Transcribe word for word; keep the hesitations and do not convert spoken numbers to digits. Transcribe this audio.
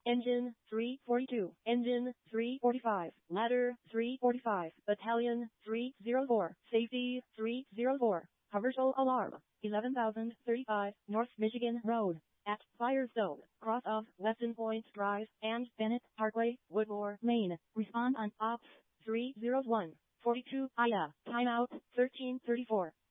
Engine three forty-two, Engine three forty-five, Ladder three forty-five, Battalion three oh four, Safety three oh four, Commercial Alarm, eleven thousand thirty-five, North Michigan Road, at Firestone, cross of Weston Point Drive, and Bennett Parkway, Woodmore, Maine. Respond on Ops three oh one, forty-two I A, timeout thirteen thirty-four.